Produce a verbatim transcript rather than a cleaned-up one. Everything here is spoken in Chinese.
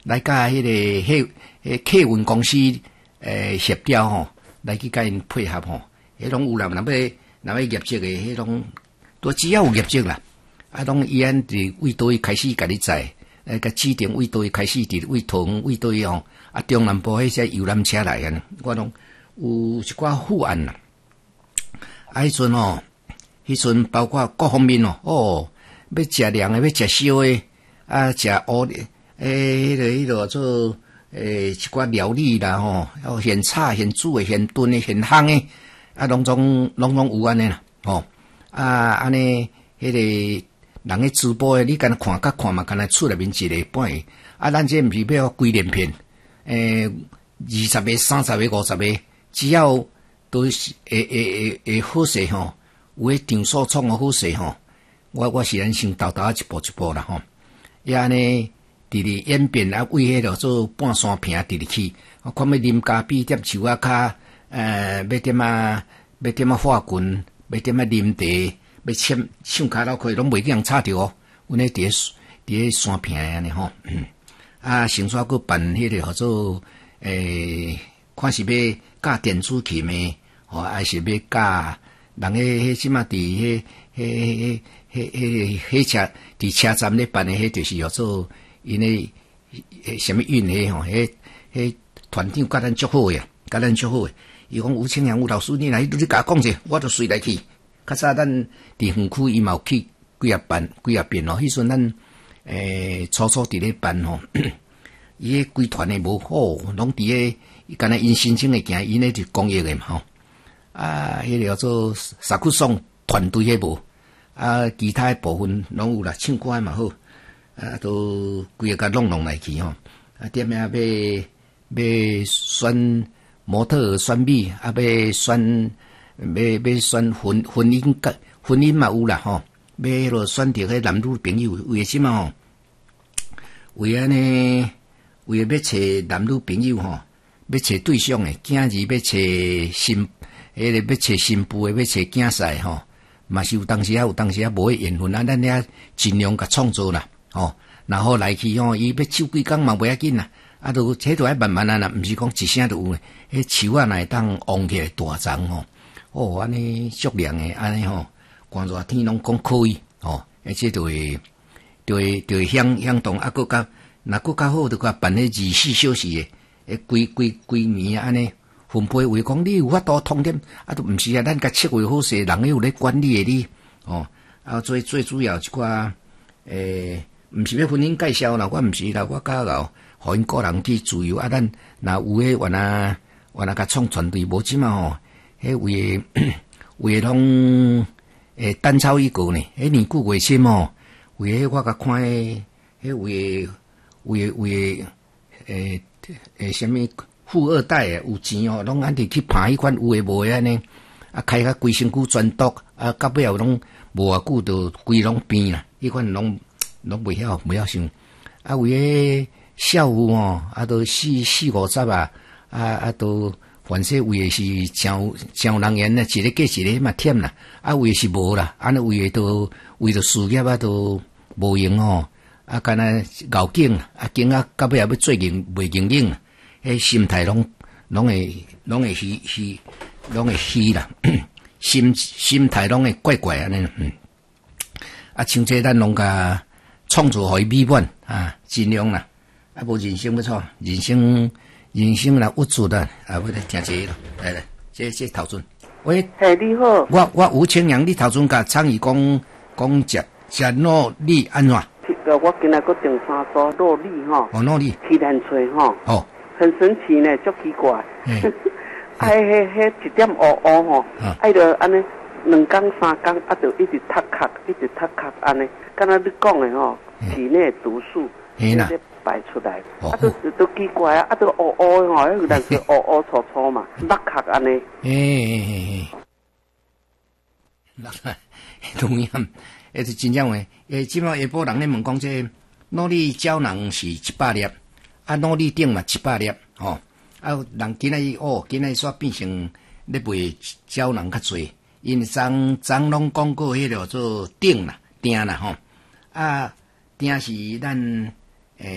来甲迄个迄迄客运公司诶协调吼，来去甲因配合吼，迄拢有啦，若要若要业绩诶，迄拢都只要有业绩啦，啊，拢伊安伫为倒开始甲你载，诶，甲指定为倒开始伫为桃园为倒吼，啊，中南部迄些游览车来安，我拢有一寡副案啦，啊，迄阵吼，迄阵包括各方面哦，哦，要食凉诶，要食烧诶，啊，食乌诶，迄个迄个做。诶，一寡料理啦吼，要现炒、现煮诶、现炖诶、现烘诶，啊，拢总拢拢有安尼啦，吼，啊，安尼迄个人诶直播诶，你干看甲看嘛，干那厝内面一个半个，啊，咱这毋是要规连片，诶，二十个、三十个、五十个，只要都是会会会会好势吼，有诶场所创诶好势吼，我我是安先豆豆一步一步啦吼，伊安尼。伫咧演变啊，为迄个做半山坪伫咧去，我看要啉咖啡点树啊骹，呃，要点啊，要点啊化棍，要点啊啉茶，要签唱卡拉 OK 拢袂叫人吵着哦。阮咧伫咧伫咧山坪安尼吼，啊，成煞佫办迄个叫做诶，看是要教电子琴诶，吼，还是要教人诶迄即马伫迄迄迄迄迄车伫车站咧办诶，迄就是叫做。因为诶，什么运诶吼，迄迄团长甲咱足好诶，甲咱足好诶。伊讲吴清阳吴老师，你来，你甲我讲者，我就随来去。较早咱伫园区伊嘛有去几啊办几啊遍咯。迄阵咱诶初初伫咧办吼，伊迄规团诶无好，拢伫咧伊干那因申请诶行，因咧就公益诶嘛吼。啊，迄个叫做萨库松团队迄无，啊，其他诶部分拢有啦，唱歌诶嘛好。啊，都规个甲弄弄来去吼，啊，点样要要选模特儿选美，啊，要选要要选婚婚姻个婚姻嘛有啦吼，要迄落选择迄男女朋友，为什么吼？为安尼，为要找男女朋友吼，要找对象诶，囝儿要找新，迄个要找新妇诶，要找囝婿吼，嘛是有当时啊，有当时啊无迄缘分啊，咱遐尽量甲创造啦。哦，然后来去吼，伊要手几工嘛袂要紧啦，啊，都这都爱慢慢啊啦，毋是讲一声就有诶，迄树啊乃当旺起来大丛吼，哦，安尼足亮诶，安尼吼，寒热天拢讲可以，哦，而且就会就会就会响响动，啊，佫较若佫较好，就甲办迄二十四小时诶，诶，规规规年啊，安尼分配为讲你有法度通点，啊，都毋是啊，咱甲设为好势，人有咧管理诶你，哦，啊，最最主要一寡诶。毋是要婚姻介绍啦，我毋是啦，我教老，互因个人去自由啊。咱若有迄原啊，原啊甲创团队无即嘛吼，迄为为拢诶单操一个呢，迄年久月深吼，为迄我甲看迄迄为为为诶诶什么富二代诶有钱哦，拢安尼去拍迄款有诶无诶安尼，啊开甲规身躯全毒，啊到尾后拢无偌久就规拢变啦，迄款拢。拢袂晓，袂晓想。啊，为迄少妇吼，啊，都四四五十啊，啊啊，都凡说为的是招招人缘啊，一个过一个嘛忝啦。啊，为的是无啦，安尼为的都为着事业啊，都无用吼。啊，干那咬紧啊，紧啊，到尾也要做硬，袂硬硬啊。迄心态拢拢会拢会虚虚，拢会虚啦。心心态拢会怪怪安尼。嗯。啊，像这咱拢甲。创造互伊美满啊，尽量啦，啊无人生要错，人生人生啦，握住啦，啊，我来听这个咯，来来，这这头阵，喂， 嘿，你好， 我我吴清阳，你头阵甲倡议讲讲食食糯米安怎？ 我今日搁订三组糯米吼， 哦糯米， 去南吹吼， 哦， 很神奇呢，足奇怪，哎，迄迄一点乌乌吼，哎着安尼。两工三工啊，就一直塌壳，一直塌壳安尼。敢若你讲的吼，体内毒素直接排出来，啊，都都奇怪啊，啊，都乌乌的吼，迄有阵是乌乌粗粗嘛，落壳安尼。 诶诶诶，落壳，同样，迄是真正诶。诶，即摆下晡人咧问讲，这努力胶囊是一百粒，啊，努力顶嘛一百粒，吼，啊，人今仔日哦，今仔日煞变成咧卖胶囊较侪。因昨昨拢讲过迄个做顶啦、定啦吼，啊定是咱